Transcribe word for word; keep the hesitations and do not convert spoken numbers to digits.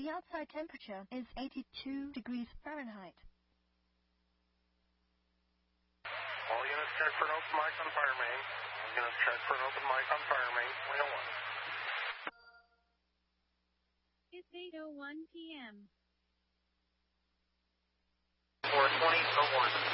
The outside temperature is eighty-two degrees Fahrenheit. All units check for an open mic on fire main. All units check for an open mic on fire main. three oh one. It's eight oh one p m four twenty oh one.